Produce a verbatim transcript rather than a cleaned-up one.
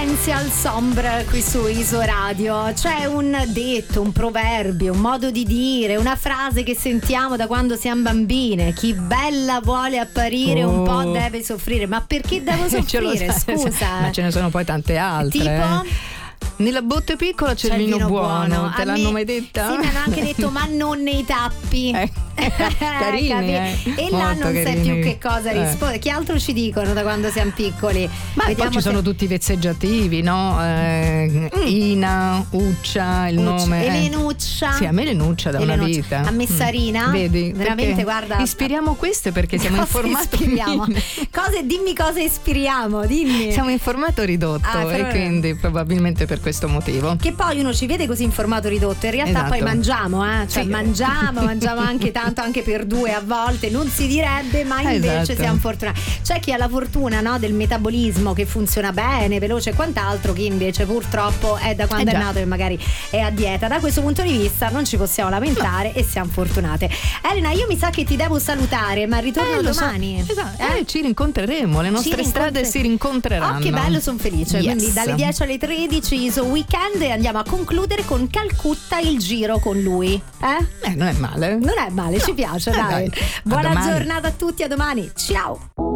Essential Sombre qui su Iso Radio. C'è un detto, un proverbio, un modo di dire, una frase che sentiamo da quando siamo bambine: chi bella vuole apparire oh. un po' deve soffrire. Ma perché devo soffrire? Scusa. Ma ce ne sono poi tante altre. Tipo? Eh. Nella botte piccola c'è, c'è il vino, vino buono. buono. Te A l'hanno me, mai detta? Sì, mi hanno anche detto ma non nei tappi. Eh. Carini, eh. E là Molto non carini. sai più che cosa rispondere. Eh. Che altro ci dicono da quando siamo piccoli? Ma Vediamo poi ci se... sono tutti i vezzeggiativi, no? Eh, mm. Ina, Uccia, il Uccia. nome Elenuccia. Sì, a me Elenuccia da Elenuccia. una vita. A me Sarina. Mm. Vedi? Veramente, guarda. Ispiriamo queste perché siamo in formato ispiriamo? Cose, dimmi cosa ispiriamo, dimmi. Siamo in formato ridotto ah, e quindi probabilmente per questo motivo. Che poi uno ci vede così in formato ridotto, in realtà esatto. poi mangiamo, eh? Cioè sì. mangiamo, mangiamo anche tanto, anche per due a volte, non si direbbe, ma invece esatto. siamo fortunati. C'è chi ha la fortuna, no, del metabolismo che funziona bene, veloce e quant'altro, chi invece purtroppo è da quando eh è nato e magari è a dieta. Da questo punto di vista non ci possiamo lamentare no. e siamo fortunate. Elena, io mi sa che ti devo salutare, ma ritorno eh, domani. So. Esatto. Eh? Eh, ci rincontreremo, le nostre rincontre... strade si rincontreranno. Oh, che bello, sono felice. Yes. Quindi dalle dieci alle tredici Iso Weekend e andiamo a concludere con Calcutta il giro con lui. Eh? Eh, non è male. Non è male, no. Ci piace, eh, dai. dai. Buona domani. giornata a tutti, a domani. Ciao.